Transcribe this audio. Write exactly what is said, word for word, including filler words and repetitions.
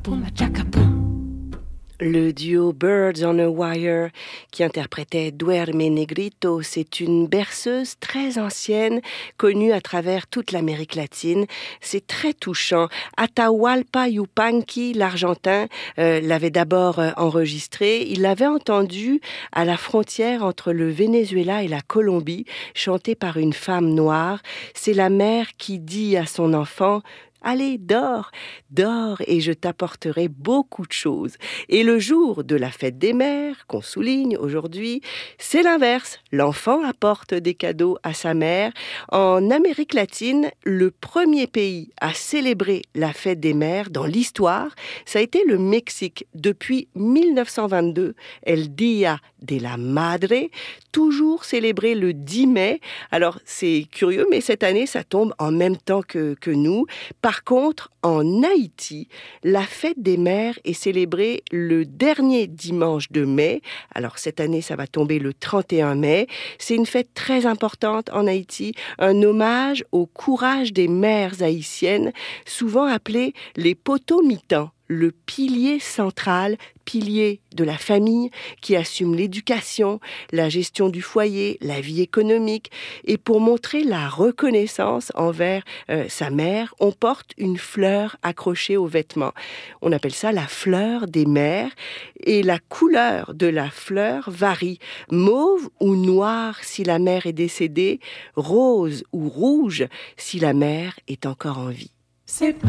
Le duo Birds on a Wire qui interprétait Duerme Negrito, c'est une berceuse très ancienne, connue à travers toute l'Amérique latine. C'est très touchant. Atahualpa Yupanqui, l'Argentin, euh, l'avait d'abord euh, enregistré. Il l'avait entendu à la frontière entre le Venezuela et la Colombie, chanté par une femme noire. C'est la mère qui dit à son enfant: allez, dors, dors et je t'apporterai beaucoup de choses. Et le jour de la fête des mères, qu'on souligne aujourd'hui, c'est l'inverse. L'enfant apporte des cadeaux à sa mère. En Amérique latine, le premier pays à célébrer la fête des mères dans l'histoire, ça a été le Mexique. Depuis mille neuf cent vingt-deux, El Día de la Madre, toujours célébré le dix mai. Alors, c'est curieux, mais cette année, ça tombe en même temps que, que nous. Par contre, en Haïti, la fête des mères est célébrée le dernier dimanche de mai. Alors, cette année, ça va tomber le trente et un mai. C'est une fête très importante en Haïti, un hommage au courage des mères haïtiennes, souvent appelées les potomitans, le pilier central, pilier de la famille qui assume l'éducation, la gestion du foyer, la vie économique. Et pour montrer la reconnaissance envers euh, sa mère, on porte une fleur accrochée aux vêtements. On appelle ça la fleur des mères et la couleur de la fleur varie. Mauve ou noir si la mère est décédée, rose ou rouge si la mère est encore en vie. C'est